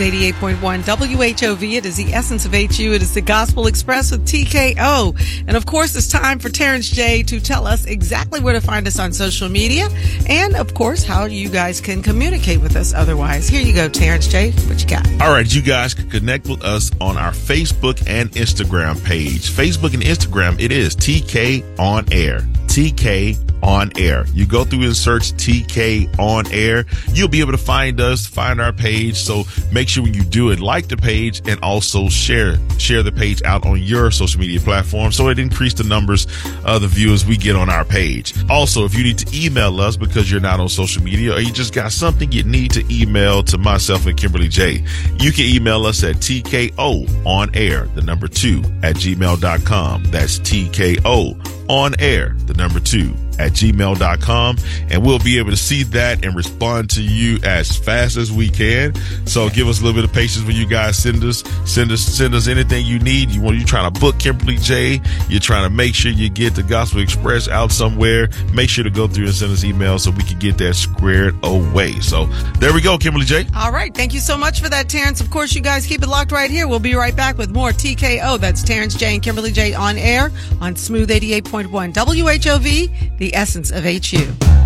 88.1 WHOV. It is the essence of HU. It is the Gospel Express with TKO. And of course, it's time for Terrence J to tell us exactly where to find us on social media and, of course, how you guys can communicate with us otherwise. Here you go, Terrence J. What you got? All right, you guys can connect with us on our Facebook and Instagram page. Facebook and Instagram, it is TK On Air. TK On Air. You go through and search TK On Air. You'll be able to find us, find our page. So make sure when you do it, like the page and also share the page out on your social media platform so it increases the numbers of the viewers we get on our page. Also, if you need to email us because you're not on social media or you just got something you need to email to myself and Kimberly J, you can email us at TKOOnair, 2 at gmail.com. That's TKO On Air, 2 at gmail.com, and we'll be able to see that and respond to you as fast as we can. So give us a little bit of patience when you guys send us anything you need. You're trying to book Kimberly J, you're trying to make sure you get the Gospel Express out somewhere, make sure to go through and send us emails so we can get that squared away. So there we go, Kimberly J. All right. Thank you so much for that, Terrence. Of course, you guys keep it locked right here. We'll be right back with more TKO. That's Terrence J and Kimberly J on air on Smooth 88.1 WHOV, the essence of HU.